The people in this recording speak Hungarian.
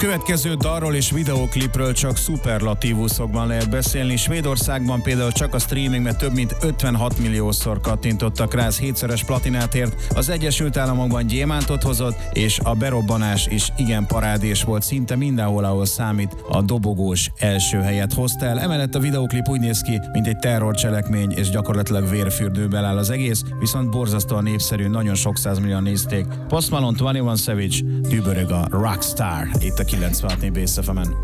Következő dalról és videóklipről csak szuperlatívuszokban lehet beszélni. Svédországban például csak a streamingben több mint 56 milliószor kattintottak rá, 7-szeres platinát ért, az Egyesült Államokban gyémántot hozott, és a berobbanás is igen parádés volt, szinte mindenhol, ahol számít, a dobogós első helyet hozta el. Emellett a videóklip úgy néz ki, mint egy terrorcselekmény, és gyakorlatilag vérfürdőben áll az egész, viszont borzasztóan népszerű, nagyon sok százmillióan nézték. Post Malone, 21 Savage, dübörög a Rockstar, itt a 96 BSFM-en.